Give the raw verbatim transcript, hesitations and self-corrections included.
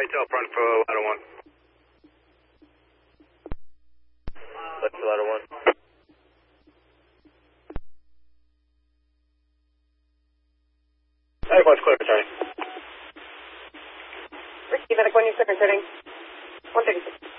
White tail front for ladder one. Left for ladder one. Attic one's clear, returning. Receive Attic one, you're clear, returning. one thirty-six.